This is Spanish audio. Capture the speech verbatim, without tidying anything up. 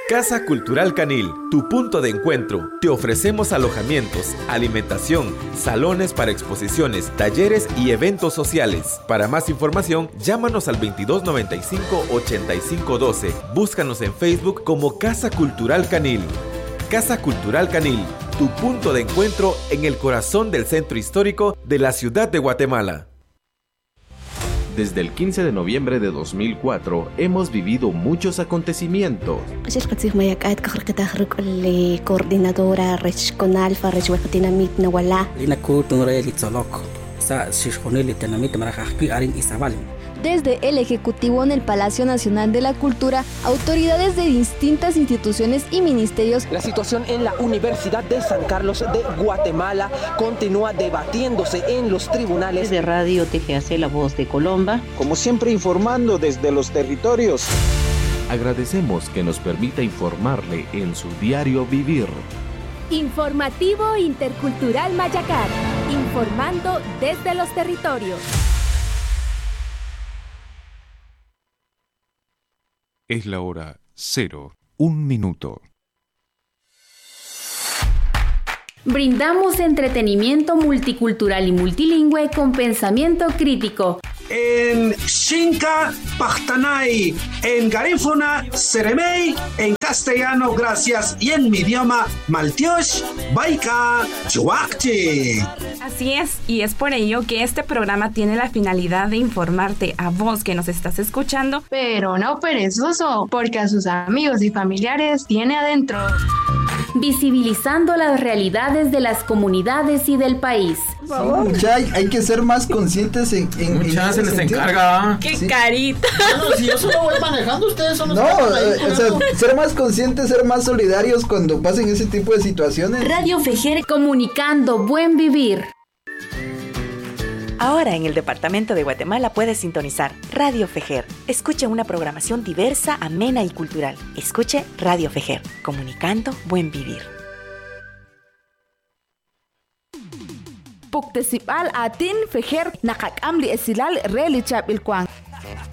Casa Cultural Canil, tu punto de encuentro. Te ofrecemos alojamientos, alimentación, salones para exposiciones, talleres y eventos sociales. Para más información, llámanos al veintidós noventa y cinco, ochenta y cinco doce. Búscanos en Facebook como Casa Cultural Canil. Casa Cultural Canil, tu punto de encuentro en el corazón del centro histórico de la ciudad de Guatemala. Desde el quince de noviembre de dos mil cuatro hemos vivido muchos acontecimientos. Coordinadora regional para Dinamit Nawala. Desde el Ejecutivo en el Palacio Nacional de la Cultura, autoridades de distintas instituciones y ministerios. La situación en la Universidad de San Carlos de Guatemala continúa debatiéndose en los tribunales. Desde Radio T G A C, La Voz de Colomba. Como siempre, informando desde los territorios. Agradecemos que nos permita informarle en su diario vivir. Informativo Intercultural Mayacar, informando desde los territorios. Es la hora cero, un minuto. Brindamos entretenimiento multicultural y multilingüe con pensamiento crítico. En Xinca, Pachtanay, en Garífuna, Seremey, en castellano, gracias, y en mi idioma, Maltiosh, Baika, Chuakchi. Así es, y es por ello que este programa tiene la finalidad de informarte a vos que nos estás escuchando, pero no perezoso, porque a sus amigos y familiares tiene adentro. Visibilizando las realidades de las comunidades y del país. Sí, mucha, hay, hay que ser más conscientes en, en mucha en se les sentido. Encarga. ¡Qué sí. carita! Bueno, si yo solo voy manejando, ustedes son los no, que ahí, eh, o sea, ser más conscientes, ser más solidarios cuando pasen ese tipo de situaciones. Radio Fejer, comunicando buen vivir. Ahora en el departamento de Guatemala puedes sintonizar Radio Fejer. Escuche una programación diversa, amena y cultural. Escuche Radio Fejer, comunicando buen vivir. Puktesipal atin Fejer nakakam li esilal relichap ilkwang.